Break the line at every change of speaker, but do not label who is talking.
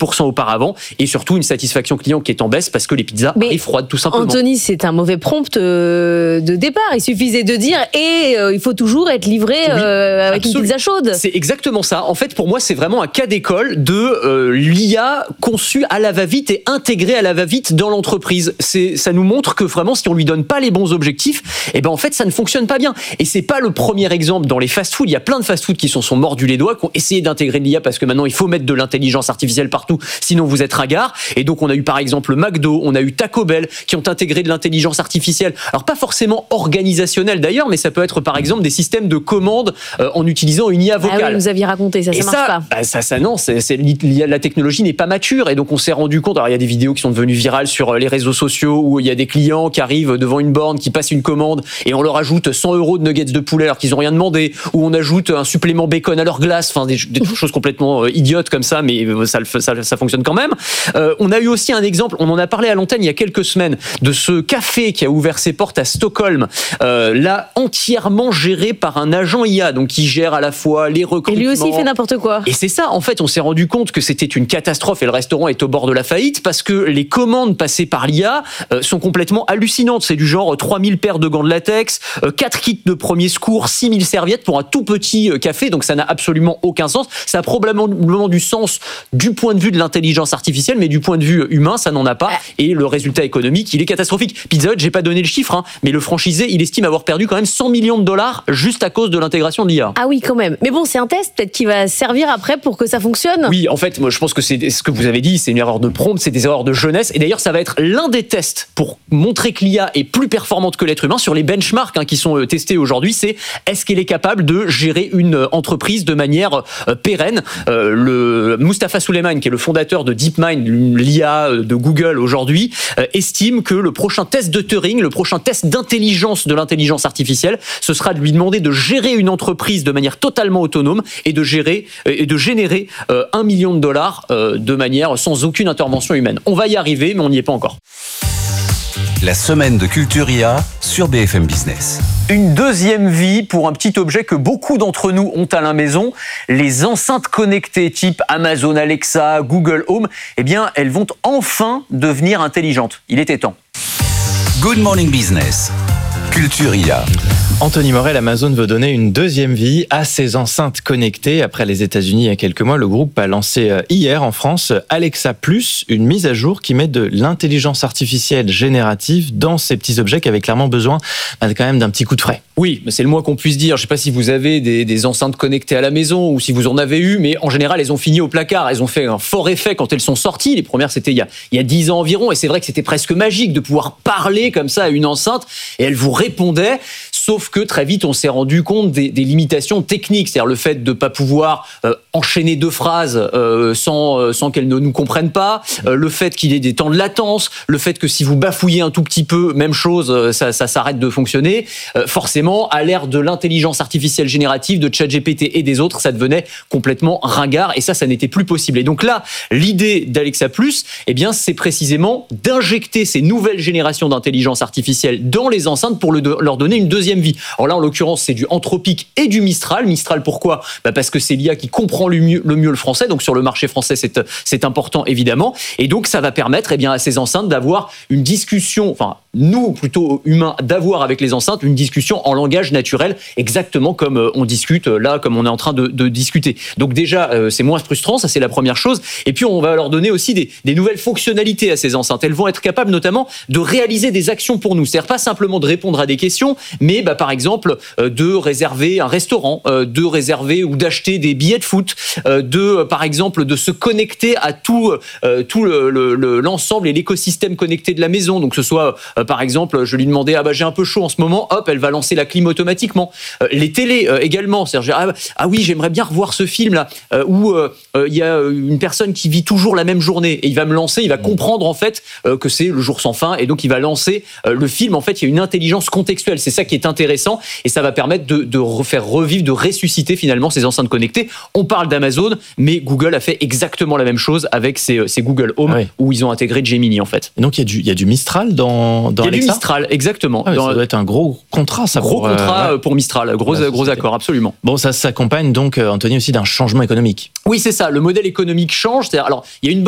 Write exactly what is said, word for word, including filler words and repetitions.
pour cent auparavant, et surtout une satisfaction client qui est en baisse parce que les pizzas
Mais
arrivent froides tout simplement.
Anthony, c'est un mauvais prompt euh, de départ. Il suffisait de dire et euh, il faut toujours être livré euh, avec
absolument.
une pizza chaude.
C'est exactement ça. En fait, pour moi, c'est vraiment un cas d'école de euh, l'I A conçue à la va-vite et intégrée à la va-vite dans l'entreprise. C'est, ça nous montre que vraiment, si on lui donne pas les bons objectifs, eh ben en fait, ça ne fonctionne pas bien. Et c'est pas le premier exemple dans les fast-food. Il y a plein de fast-food qui sont, sont mordus les doigts, qui ont essayé d'intégrer de l'I A parce que maintenant il faut mettre de l'intelligence artificielle partout, sinon vous êtes ringard. Et donc on a eu par exemple McDo, on a eu Taco Bell qui ont intégré de l'intelligence artificielle. Alors pas forcément organisationnelle d'ailleurs, mais ça peut être par exemple des systèmes de commandes euh, en utilisant une I A vocale.
Ah oui, vous aviez raconté ça, ça
et
marche
ça,
pas.
Bah ça, ça non, c'est, c'est, la technologie n'est pas mature et donc on s'est rendu compte. Alors il y a des vidéos qui sont devenues virales sur les réseaux sociaux où il y a des clients qui arrivent devant une borne, qui passent une commande et on leur ajoute cent euros de nuggets de poulet alors qu'ils ont rien demandé, ou on ajoute un supplément bacon à leur glace, enfin des, des choses complètement euh, idiotes comme ça, mais ça, ça, ça fonctionne quand même. Euh, on a eu aussi un exemple, on en a parlé à l'antenne il y a quelques semaines, de ce café qui a ouvert ses portes à Stockholm, euh, là entièrement géré par un agent I A, donc qui gère à la fois les recrutements.
Et lui aussi il fait n'importe quoi.
Et c'est ça, en fait, on s'est rendu compte que c'était une catastrophe et le restaurant est au bord de la faillite parce que les commandes passées par l'I A euh, sont complètement hallucinantes. C'est du genre trois mille paires de gants de latex, euh, quatre kits de premiers secours, six mille serviettes pour un tout petit euh, café, donc ça n'a absolument aucun sens. Ça a probablement du sens du point de vue de l'intelligence artificielle, mais du point de vue humain, ça n'en a pas. Et le résultat économique, il est catastrophique. Pizza Hut, j'ai pas donné le chiffre, hein, mais le franchisé, il estime avoir perdu quand même cent millions de dollars juste à cause de l'intégration de l'I A.
Ah oui, quand même. Mais bon, c'est un test, peut-être qui va servir après pour que ça fonctionne.
Oui, en fait, moi, je pense que c'est ce que vous avez dit, c'est une erreur de prompt, c'est des erreurs de jeunesse. Et d'ailleurs, ça va être l'un des tests pour montrer que l'I A est plus performante que l'être humain sur les benchmarks hein, qui sont euh, testés aujourd'hui. C'est est-ce qu'elle est capable de gérer une euh, entreprise de manière euh, pérenne. Euh, le Mustapha Suleyman, qui est le fondateur de DeepMind, l'I A de Google aujourd'hui, euh, estime que le prochain test de Turing, le prochain test d'intelligence de l'intelligence artificielle, ce sera de lui demander de gérer une entreprise de manière totalement autonome et de gérer euh, et de générer euh, un million de dollars euh, de manière sans aucune intervention humaine. On va y arriver, mais on n'y est pas encore.
La semaine de Culture I A sur B F M Business.
Une deuxième vie pour un petit objet que beaucoup d'entre nous ont à la maison, les enceintes connectées type Amazon Alexa, Google Home, eh bien, elles vont enfin devenir intelligentes. Il était temps.
Good Morning Business, Culture I A.
Anthony Morel, Amazon veut donner une deuxième vie à ses enceintes connectées. Après les États-Unis il y a quelques mois, le groupe a lancé hier en France Alexa Plus, une mise à jour qui met de l'intelligence artificielle générative dans ces petits objets qui avaient clairement besoin bah, quand même d'un petit coup de frais.
Oui, c'est le moins qu'on puisse dire. Je ne sais pas si vous avez des, des enceintes connectées à la maison ou si vous en avez eu, mais en général, elles ont fini au placard. Elles ont fait un fort effet quand elles sont sorties. Les premières, c'était il y a, il y a dix ans environ, et c'est vrai que c'était presque magique de pouvoir parler comme ça à une enceinte, et elle vous répondait. Sauf que très vite, on s'est rendu compte des, des limitations techniques, c'est-à-dire le fait de ne pas pouvoir euh, enchaîner deux phrases euh, sans, euh, sans qu'elles ne nous comprennent pas, euh, le fait qu'il y ait des temps de latence, le fait que si vous bafouillez un tout petit peu, même chose, euh, ça, ça s'arrête de fonctionner. Euh, forcément, à l'ère de l'intelligence artificielle générative, de ChatGPT et des autres, ça devenait complètement ringard, et ça, ça n'était plus possible. Et donc là, l'idée d'Alexa Plus, eh bien, c'est précisément d'injecter ces nouvelles générations d'intelligence artificielle dans les enceintes pour le, leur donner une deuxième vie. Alors là, en l'occurrence, c'est du Anthropic et du Mistral. Mistral, pourquoi ? Bah parce que c'est l'I A qui comprend le mieux, le mieux le français. Donc sur le marché français, c'est, c'est important, évidemment. Et donc, ça va permettre eh bien, à ces enceintes d'avoir une discussion, enfin, nous, plutôt humains, d'avoir avec les enceintes une discussion en langage naturel, exactement comme on discute là, comme on est en train de, de discuter. Donc déjà, c'est moins frustrant, ça c'est la première chose. Et puis, on va leur donner aussi des, des nouvelles fonctionnalités à ces enceintes. Elles vont être capables notamment de réaliser des actions pour nous. C'est-à-dire pas simplement de répondre à des questions, mais bah, par exemple, euh, de réserver un restaurant, euh, de réserver ou d'acheter des billets de foot, euh, de, euh, par exemple, de se connecter à tout, euh, tout le, le, le, l'ensemble et l'écosystème connecté de la maison. Donc, que ce soit, euh, par exemple, je lui demandais, ah bah j'ai un peu chaud en ce moment, hop, elle va lancer la clim automatiquement. Euh, les télés euh, également, c'est-à-dire, ah, ah oui, j'aimerais bien revoir ce film-là, euh, où il euh, euh, y a une personne qui vit toujours la même journée, et il va me lancer, il va comprendre en fait euh, que c'est le jour sans fin, et donc il va lancer euh, le film. En fait, il y a une intelligence contextuelle, c'est ça qui est intéressant, et ça va permettre de, de refaire revivre, de ressusciter finalement ces enceintes connectées. On parle d'Amazon, mais Google a fait exactement la même chose avec ses, ses Google Home, ah oui. où ils ont intégré Gemini en fait.
Et donc il y a du, il y a du Mistral dans, dans
il y a
Alexa ?
Du Mistral, exactement.
Ah oui,
dans,
ça doit être un gros contrat, ça.
Gros
pour,
contrat
euh,
pour Mistral, gros, gros accord, absolument.
Bon, ça s'accompagne donc, Anthony, aussi d'un changement économique.
Oui, c'est ça. Le modèle économique change. C'est-à-dire, alors, il y a une bonne